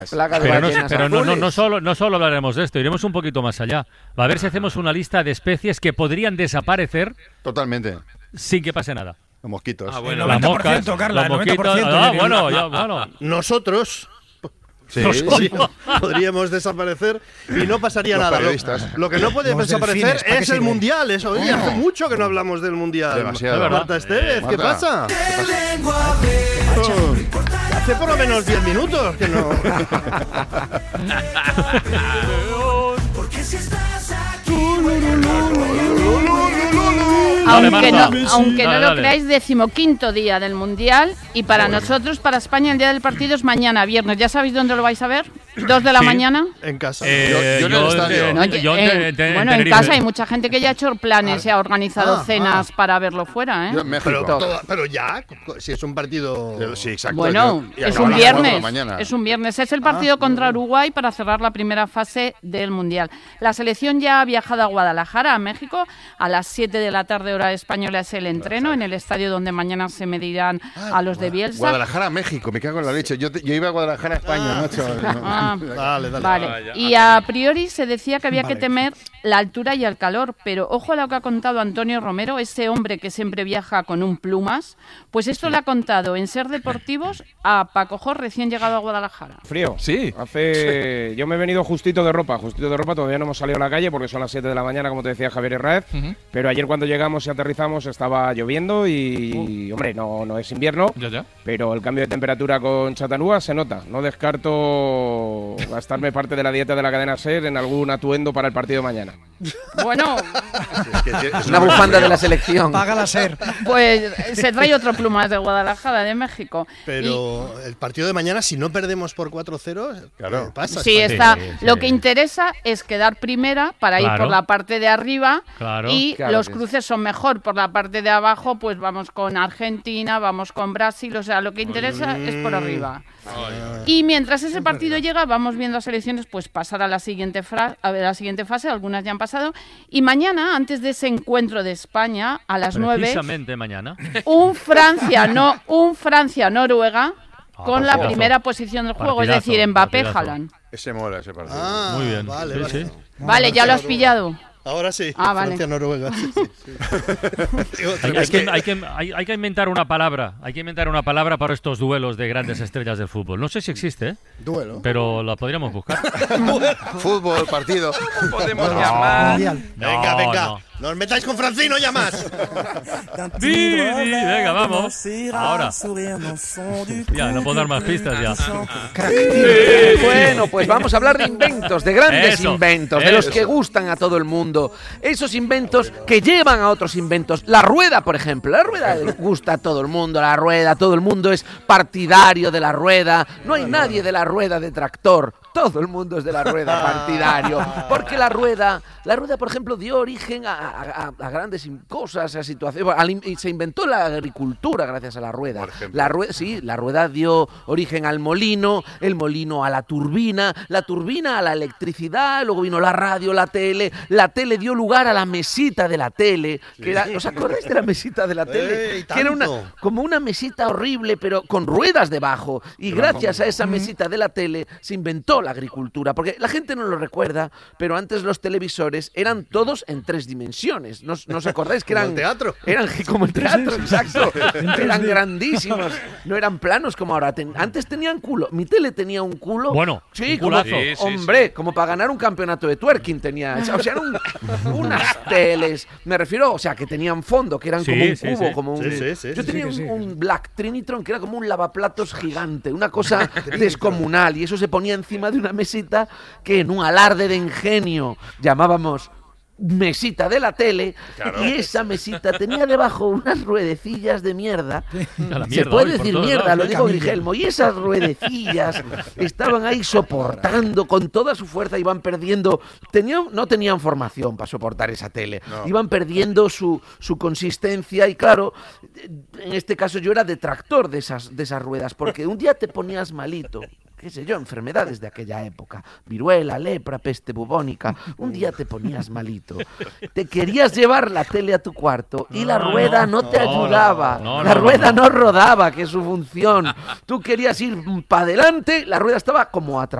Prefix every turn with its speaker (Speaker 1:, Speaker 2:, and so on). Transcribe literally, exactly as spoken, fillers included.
Speaker 1: Plaga de
Speaker 2: Pero, no,
Speaker 1: ballenas
Speaker 2: pero no, no,
Speaker 1: azules.
Speaker 2: no, solo, no solo hablaremos de esto, iremos un poquito más allá. A ver si hacemos una lista de especies que podrían desaparecer
Speaker 3: Totalmente.
Speaker 2: sin que pase nada.
Speaker 3: Los mosquitos.
Speaker 4: Ah,
Speaker 5: El
Speaker 4: bueno.
Speaker 2: Las
Speaker 5: noventa por ciento,
Speaker 2: moscas,
Speaker 5: Carla,
Speaker 2: los
Speaker 5: el noventa por ciento.
Speaker 2: mosquitos. Ah,
Speaker 5: diría.
Speaker 2: bueno, ya, bueno.
Speaker 6: Nosotros
Speaker 3: Sí,
Speaker 6: sí, podríamos desaparecer y no pasaría
Speaker 3: Los
Speaker 6: nada. Lo,
Speaker 3: periodistas.
Speaker 6: lo que no puede
Speaker 5: Los
Speaker 6: desaparecer
Speaker 5: delfines, ¿para qué
Speaker 6: es el
Speaker 5: sirven?
Speaker 6: mundial. Eso, oye, hace mucho que no hablamos del mundial.
Speaker 3: Demasiado.
Speaker 6: Marta Estevez, ¿qué
Speaker 3: Marta.
Speaker 6: pasa? Oh, hace por lo menos diez minutos que no.
Speaker 2: Dale,
Speaker 7: Aunque
Speaker 2: Marta.
Speaker 7: no, aunque no
Speaker 2: Dale,
Speaker 7: lo
Speaker 2: dale.
Speaker 7: creáis, decimoquinto día del Mundial y para nosotros, para España, el día del partido es mañana, viernes. ¿Ya sabéis dónde lo vais a ver? ¿Dos de la
Speaker 2: Sí.
Speaker 7: mañana?
Speaker 6: En casa.
Speaker 2: Eh,
Speaker 3: Yo- yo en el estadio.
Speaker 2: en-
Speaker 7: No,
Speaker 2: yo
Speaker 7: en-
Speaker 2: en- en- en
Speaker 7: bueno, en
Speaker 2: Tenerife.
Speaker 7: casa hay mucha gente que ya ha hecho planes y ha organizado
Speaker 6: Ah,
Speaker 7: cenas para verlo fuera, ¿eh?
Speaker 3: Yo en México.
Speaker 6: pero, todo- pero ya, si es un partido.
Speaker 3: Sí, exacto.
Speaker 7: Bueno,
Speaker 3: Y
Speaker 7: es
Speaker 3: acaba
Speaker 7: un
Speaker 3: a las cuatro de la
Speaker 7: viernes.
Speaker 3: mañana.
Speaker 7: Es un viernes. Es el partido contra Uruguay para cerrar la primera fase del Mundial. La selección ya ha viajado a Guadalajara, a México. A las siete de la tarde, hora española, es el entreno en el estadio donde mañana se medirán a los de Bielsa.
Speaker 3: Guadalajara, México, me cago en la leche. Yo, te- yo iba a Guadalajara, España, macho.
Speaker 7: Ah,
Speaker 6: Dale, dale.
Speaker 7: Vale, y a priori se decía que había que temer la altura y el calor, pero ojo a lo que ha contado Antonio Romero, ese hombre que siempre viaja con un plumas, pues esto le ha contado en Ser Deportivos a Paco Jor, recién llegado a Guadalajara.
Speaker 8: Frío.
Speaker 4: Sí.
Speaker 8: Hace. Yo me he venido justito de ropa, justito de ropa, todavía no hemos salido a la calle porque son las siete de la mañana, como te decía Javier Herráez.
Speaker 4: Ujú.
Speaker 8: Pero ayer cuando llegamos y aterrizamos estaba lloviendo y, hombre, no, no es invierno,
Speaker 4: Ya, ya.
Speaker 8: pero el cambio de temperatura con Chattanooga se nota. No descarto gastarme parte de la dieta de la cadena SER en algún atuendo para el partido de mañana.
Speaker 7: Bueno,
Speaker 3: Es que es
Speaker 1: Una bufanda de la selección.
Speaker 5: Paga la ser.
Speaker 7: pues se trae otro plumas de Guadalajara, de México.
Speaker 6: Pero el partido de mañana, si no perdemos por cuatro cero,
Speaker 3: Claro.
Speaker 6: ¿qué pasa?
Speaker 7: Sí,
Speaker 6: España?
Speaker 7: está.
Speaker 2: Sí, sí.
Speaker 7: Lo que interesa es quedar primera para ir
Speaker 2: Claro.
Speaker 7: por la parte de arriba
Speaker 2: Claro.
Speaker 7: y
Speaker 1: Claro
Speaker 7: los
Speaker 1: que
Speaker 7: cruces son mejor. Por la parte de abajo, pues vamos con Argentina, vamos con Brasil. O sea, lo que interesa es por arriba. Y mientras ese partido llega, vamos viendo a selecciones pues pasar a la siguiente fra- a ver, a la siguiente fase. Algunas ya han pasado. Y mañana, antes de ese encuentro de España a las nueve,
Speaker 2: Precisamente mañana.
Speaker 7: un Francia, no, un Francia-Noruega con la
Speaker 2: partidazo.
Speaker 7: primera posición del juego,
Speaker 2: Partidazo,
Speaker 7: es decir, Mbappé,
Speaker 2: partidazo.
Speaker 7: Haaland.
Speaker 3: Ese mola, ese partido.
Speaker 6: Ah,
Speaker 2: Muy bien.
Speaker 6: Vale,
Speaker 2: Sí,
Speaker 6: vale.
Speaker 2: sí.
Speaker 7: Vale, ya lo has pillado.
Speaker 6: Ahora sí.
Speaker 7: Ah, vale.
Speaker 6: Francia-Noruega. Sí, sí, sí. Digo,
Speaker 2: Hay, hay
Speaker 6: es
Speaker 2: que,
Speaker 6: que-
Speaker 2: hay, que, hay, hay que inventar una palabra. Hay que inventar una palabra para estos duelos de grandes estrellas del fútbol. No sé si existe, ¿eh?
Speaker 6: Duelo.
Speaker 2: pero la podríamos buscar.
Speaker 3: Fútbol, partido.
Speaker 4: Podemos
Speaker 2: No.
Speaker 4: llamar.
Speaker 5: Mundial.
Speaker 6: Venga,
Speaker 2: No,
Speaker 6: venga.
Speaker 2: no.
Speaker 6: No os metáis con Francino ya más.
Speaker 2: Di, di, venga, vamos. Ahora. Ya, no puedo dar más pistas ya.
Speaker 1: Bueno, pues vamos a hablar de inventos, de grandes
Speaker 2: Eso,
Speaker 1: inventos, de los
Speaker 2: eso.
Speaker 1: que gustan a todo el mundo. Esos inventos que llevan a otros inventos. La rueda, por ejemplo. La rueda gusta a todo el mundo, la rueda, todo el mundo es partidario de la rueda. No hay nadie de la rueda detractor. Todo el mundo es de la rueda partidario. Porque la rueda, la rueda, por ejemplo, dio origen a, a- a grandes in- cosas, a situaciones. Al in- y se inventó la agricultura gracias a la rueda.
Speaker 3: Por ejemplo.
Speaker 1: La rueda, sí, la rueda dio origen al molino, el molino a la turbina, la turbina a la electricidad, luego vino la radio, la tele, la tele dio lugar a la mesita de la tele, que era, ¿os acordáis de la mesita de la tele?
Speaker 6: ¡Ey,
Speaker 1: Que era una,
Speaker 6: tanto!
Speaker 1: como una mesita horrible, pero con ruedas debajo, y gracias a esa mesita de la tele se inventó la agricultura, porque la gente no lo recuerda, pero antes los televisores eran todos en tres dimensiones, ¿no, no os acordáis que
Speaker 6: Como
Speaker 1: eran...
Speaker 6: el teatro.
Speaker 1: Eran como el teatro, exacto. Eran grandísimos. No eran planos como ahora. Ten- antes tenían culo. Mi tele tenía un culo.
Speaker 2: Bueno,
Speaker 1: sí,
Speaker 2: un
Speaker 1: como,
Speaker 2: culazo.
Speaker 4: Sí, sí,
Speaker 1: hombre, como para ganar un campeonato de twerking tenía. O sea, eran un- unas teles. Me refiero, o sea, que tenían fondo, que eran
Speaker 2: Sí,
Speaker 1: como un
Speaker 2: sí,
Speaker 1: cubo,
Speaker 2: sí.
Speaker 1: como un.
Speaker 6: Sí, sí, sí,
Speaker 1: Yo
Speaker 6: sí,
Speaker 1: tenía
Speaker 5: sí, sí.
Speaker 1: un, un Black Trinitron que era como un lavaplatos gigante, una cosa descomunal. Y eso se ponía encima de una mesita que en un alarde de ingenio llamábamos mesita de la tele, y esa mesita tenía debajo unas ruedecillas de mierda.
Speaker 2: A la
Speaker 1: Se
Speaker 2: mierda,
Speaker 1: puede
Speaker 2: hoy, por
Speaker 1: decir
Speaker 2: todos
Speaker 1: mierda,
Speaker 2: lados.
Speaker 1: lo digo
Speaker 5: Camilla.
Speaker 1: Grigelmo. Y esas ruedecillas estaban ahí soportando con toda su fuerza, iban perdiendo, tenían, no tenían formación para soportar esa tele,
Speaker 3: No.
Speaker 1: iban perdiendo su, su consistencia, y claro, en este caso yo era detractor de esas, de esas ruedas, porque un día te ponías malito, qué sé yo, enfermedades de aquella época, viruela, lepra, peste bubónica, un día te ponías malito, te querías llevar la tele a tu cuarto y la
Speaker 2: No,
Speaker 1: rueda no,
Speaker 2: no,
Speaker 1: te
Speaker 2: no,
Speaker 1: ayudaba,
Speaker 2: no, no,
Speaker 1: la
Speaker 2: no,
Speaker 1: rueda
Speaker 2: no.
Speaker 1: no rodaba, que es su función, tú querías ir para adelante, la rueda estaba como atrapada.